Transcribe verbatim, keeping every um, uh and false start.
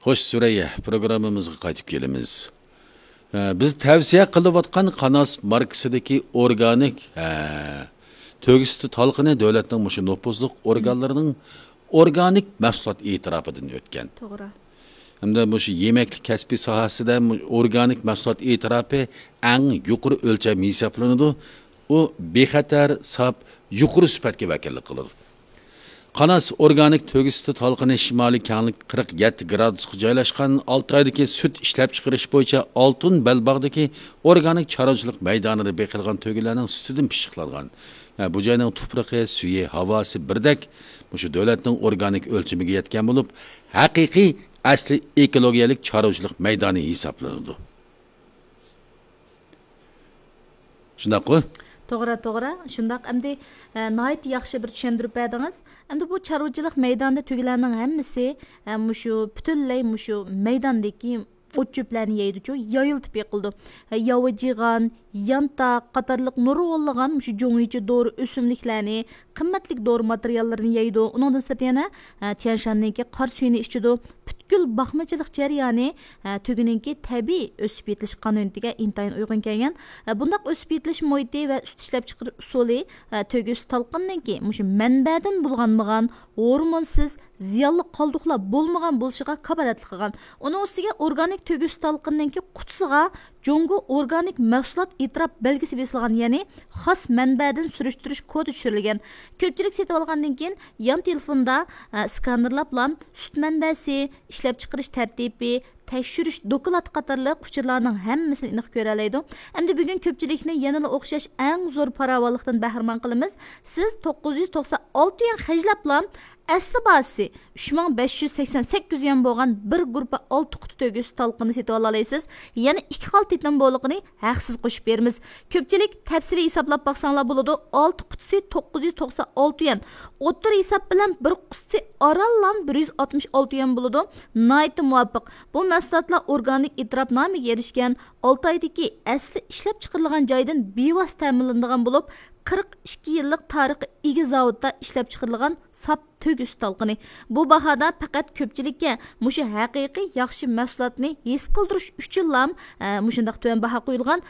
Xo'sh, Surayya, programmamizga qaytib kelamiz. Biz tavsiya qilayotgan Qanos markasidagi organik to'g'ri talqini davlatning mushu nopozli organlarining organik mahsulot e'tirofidan o'tgan. To'g'ri. Hamda mushu yemeklik kasbiy sohasida organik mahsulot e'tirofi eng yuqori o'lcham hisoblanadi. U bexatar, sap, yuqori sifatga vakillik qiladi. Qanos organik to'g'ri talqini shimoliy kenglik qirq yetti gradusga joylashgan Oltoydagi sut ishlab chiqarish bo'yicha Oltin Belbog'dagi organik chorvachilik maydonida beqilgan to'g'rilarning sutidan pishiqlangan. Bu joyning tuproqi, suvi, havosi birdek mushu davlatning organik o'lchamiga yetgan bo'lib, haqiqiy asli ekologiyalik chorvachilik maydoni hisoblanadi. Shundaqmi? To'g'ri, to'g'ri. Shundaq endi nihoyat yaxshi bir tushuntirib berdingiz. Endi bu chorvachilik maydonida tugilarning hammasi mushu butunlay mushu maydondagi o'tchuplarni yeydi-ku, yoyiltib yiqildi. Yovijigan, yanta qatorliq nurg'unlagan mushu jo'ng'ichi dori o'simliklarni, qimmatli dori materiallarini yeydi. Uningdan sirti yana Tianshanninki qor suyini ichidi. Butkul baxmachilik jarayoni tugininki tabiiy o'sib yetilish qonuniyatiga intayin uyg'un kelgan. Bundaq o'sib yetilish muhiti va sut ishlab chiqarish usuli to'g'ri talqinninki mushu manbadan bulg'anmagan, hormonsiz, ziyonli qoldiqlar bo'lmagan bo'lishiga kafolatlik qilgan. Uning ustiga organik to'g'ri talqinninki qutisiga Jongo organik mahsulot e'tirof belgisi besilgan, ya'ni xos manbadan surishtirish kodi tushirilgan. Ko'pchilik setib olgandan keyin yon telefonda skanerlab bilan sut manbasi, ishlab chiqarish tartibi, tekshirish doklad qatorliq uchurlarning hammasini aniq ko'ra oladi. Endi bugun ko'pchilikni yanada o'xshash eng zo'r farovonlikdan bahramand qilamiz. Siz to'qqiz yuz to'qson olti yuan xajlab bilan asli bahasi uch ming besh yuz sakson sakkiz yuan bo'lgan bir guruh olti quti to'g'ri talqini setib olasiz. Yana ikki xil titan bo'liqini haqsiz qo'shib beramiz. Ko'pchilik tafsiliy hisoblab baqsanglar bo'ladi. olti qutisi to'qqiz yuz to'qson olti yuan. O'ttir hisob bilan bir qutisi orallam bir yuz oltmish olti yuan bo'ladi. Nihoyat muvofiq. Bu mahsulotlar organik e'tirof nomiga erishgan olti oydagi asli ishlab chiqarilgan joydan bevosita ta'minlanadigan bo'lib, qirq ikki yillik tarixi ega zavodda ishlab chiqarilgan sap to'g'ri talqini. Bu bahada faqat ko'pchilikka mushu haqiqiy yaxshi mahsulotni his qildirish uchun ham mushundaq tuvan baho qo'yilgan.